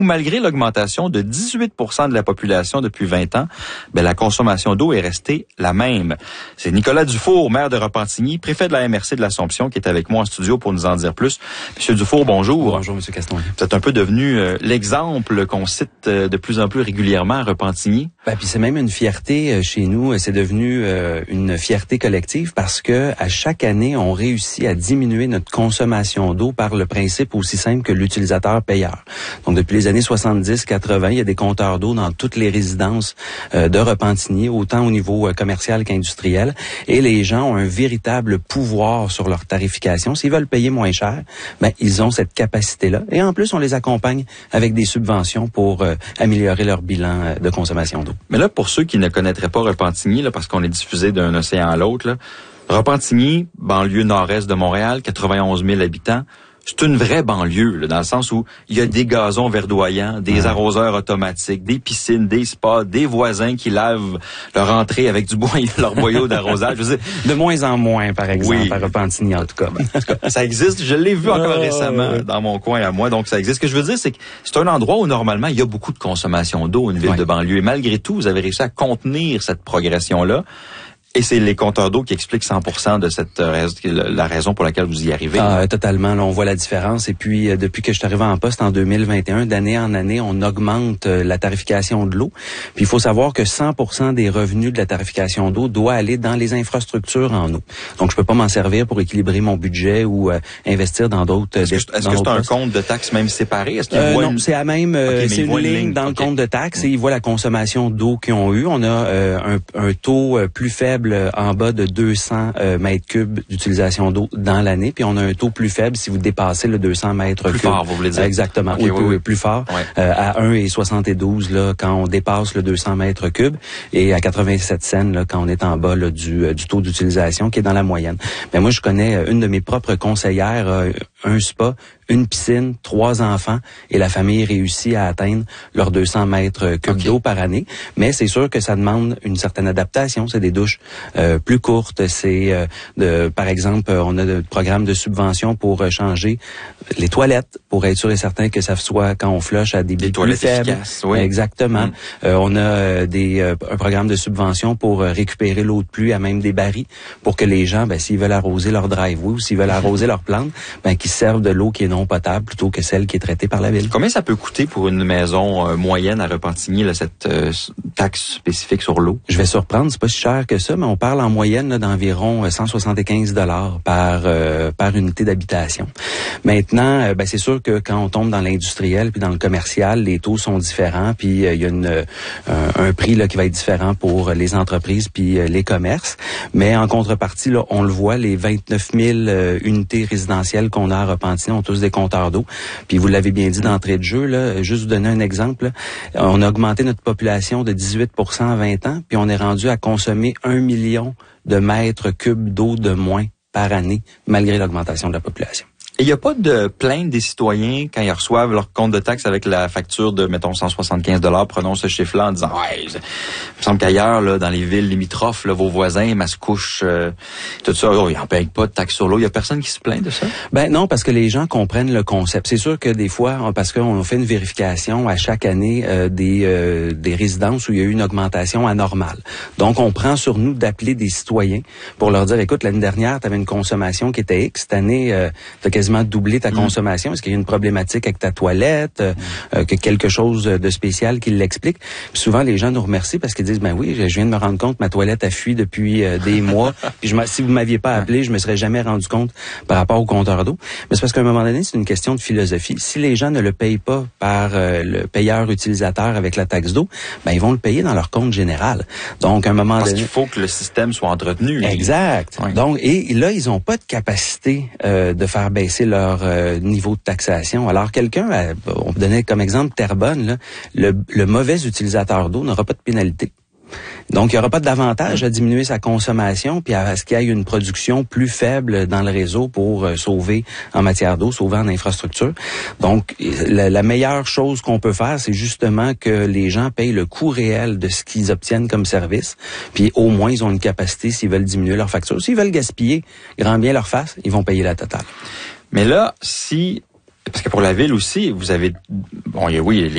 malgré l'augmentation de 18% de la population depuis 20 ans, la consommation d'eau est restée la même. C'est Nicolas Dufour, maire de Repentigny, préfet de la MRC de l'Assomption, qui est avec moi en studio pour nous en dire plus. Monsieur Dufour, bonjour. Bonjour, Monsieur Caston. Vous êtes un peu devenu l'exemple qu'on cite de plus en plus régulièrement à Repentigny. Puis c'est même une fierté chez nous. C'est devenu une fierté collective parce que à chaque année, on réussit à diminuer notre consommation d'eau par le principe aussi simple que l'utilisateur-payeur. Donc, depuis les années 70-80, il y a des compteurs d'eau dans toutes les résidences de Repentigny, autant au niveau commercial qu'industriel. Et les gens ont un véritable pouvoir sur leur tarification. S'ils veulent payer moins cher, ils ont cette capacité-là. Et en plus, on les accompagne avec des subventions pour améliorer leur bilan de consommation d'eau. Mais là, pour ceux qui ne connaîtraient pas Repentigny, parce qu'on est diffusé d'un océan à l'autre, Repentigny, banlieue nord-est de Montréal, 91 000 habitants, c'est une vraie banlieue, dans le sens où il y a des gazons verdoyants, des arroseurs automatiques, des piscines, des spas, des voisins qui lavent leur entrée avec leur boyau d'arrosage. Je veux dire, de moins en moins, par exemple, à Repentigny, en tout cas. Ça existe. Je l'ai vu encore récemment dans mon coin à moi. Donc, ça existe. Ce que je veux dire, c'est que c'est un endroit où, normalement, il y a beaucoup de consommation d'eau, une ville de banlieue. Et malgré tout, vous avez réussi à contenir cette progression-là. Et c'est les compteurs d'eau qui expliquent 100% de la raison pour laquelle vous y arrivez. Totalement. Là, on voit la différence. Et puis, depuis que je suis arrivé en poste en 2021, d'année en année, on augmente la tarification de l'eau. Puis, il faut savoir que 100% des revenus de la tarification d'eau doit aller dans les infrastructures en eau. Donc, je peux pas m'en servir pour équilibrer mon budget ou investir dans d'autres. Est-ce que c'est un compte de taxes même séparé? Est-ce qu'il non, c'est à même, c'est une ligne dans le compte de taxes et ils voient la consommation d'eau qu'ils ont eue. On a un taux plus faible en bas de 200 mètres cubes d'utilisation d'eau dans l'année, puis on a un taux plus faible si vous dépassez le 200 mètres cubes. Plus fort, vous voulez dire? Exactement, plus fort, à 1,72 là quand on dépasse le 200 mètres cubes et à 87 cents là quand on est en bas là, du taux d'utilisation qui est dans la moyenne. Mais moi, je connais une de mes propres conseillères, un spa, une piscine, 3 enfants, et la famille réussit à atteindre leurs 200 mètres cubes d'eau par année. Mais c'est sûr que ça demande une certaine adaptation. C'est des douches plus courtes. C'est, par exemple, on a des programmes de subvention pour changer les toilettes, pour être sûr et certain que ça soit, quand on flush, à des billes plus faibles. Efficaces, oui. Exactement. On a un programme de subvention pour récupérer l'eau de pluie à même des barils, pour que les gens, s'ils veulent arroser leur driveway ou s'ils veulent arroser leurs plantes, qu'ils servent de l'eau qui est non potable plutôt que celle qui est traitée par la ville. Combien ça peut coûter pour une maison moyenne à Repentigny, cette taxe spécifique sur l'eau? Je vais surprendre, c'est pas si cher que ça, mais on parle en moyenne là, d'environ 175 $ par unité d'habitation. Maintenant, c'est sûr que quand on tombe dans l'industriel puis dans le commercial, les taux sont différents, puis il y a un prix là qui va être différent pour les entreprises puis les commerces. Mais en contrepartie, là, on le voit, les 29 000 unités résidentielles qu'on a à Repentigny ont tous des compteurs d'eau. Puis vous l'avez bien dit d'entrée de jeu, là, juste vous donner un exemple, là, on a augmenté notre population de 18% en 20 ans, puis on est rendu à consommer 1 million de mètres cubes d'eau de moins par année, malgré l'augmentation de la population. Et il n'y a pas de plainte des citoyens quand ils reçoivent leur compte de taxe avec la facture de, mettons, 175 $, prenons ce chiffre-là en disant, il me semble qu'ailleurs, là, dans les villes limitrophes, là, vos voisins, Mascouche, tout ça, ils n'en payent pas de taxe sur l'eau. Il y a personne qui se plaint de ça? Non, parce que les gens comprennent le concept. C'est sûr que des fois, parce qu'on fait une vérification à chaque année des résidences où il y a eu une augmentation anormale. Donc, on prend sur nous d'appeler des citoyens pour leur dire, écoute, l'année dernière, tu avais une consommation qui était X. Cette année, tu as quasiment doubler ta consommation. Est-ce qu'il y a une problématique avec ta toilette, que quelque chose de spécial qui l'explique? Puis souvent, les gens nous remercient parce qu'ils disent, oui, je viens de me rendre compte que ma toilette a fui depuis des mois. Puis si vous m'aviez pas appelé, je me serais jamais rendu compte par rapport au compteur d'eau. Mais c'est parce qu'à un moment donné, c'est une question de philosophie. Si les gens ne le payent pas par le payeur utilisateur avec la taxe d'eau, ils vont le payer dans leur compte général. Donc, à un moment donné... Parce qu'il faut que le système soit entretenu. Exact. Oui. Donc, et là, ils ont pas de capacité de faire baisser leur niveau de taxation. Alors, on donnait comme exemple Terrebonne, là, le mauvais utilisateur d'eau n'aura pas de pénalité. Donc, il n'y aura pas d'avantage à diminuer sa consommation puis à ce qu'il y ait une production plus faible dans le réseau pour sauver en matière d'eau, sauver en infrastructure. Donc, la meilleure chose qu'on peut faire, c'est justement que les gens payent le coût réel de ce qu'ils obtiennent comme service. Puis, au moins, ils ont une capacité s'ils veulent diminuer leur facture. S'ils veulent gaspiller, grand bien leur face, ils vont payer la totale. Mais là, parce que pour la ville aussi, vous avez, oui,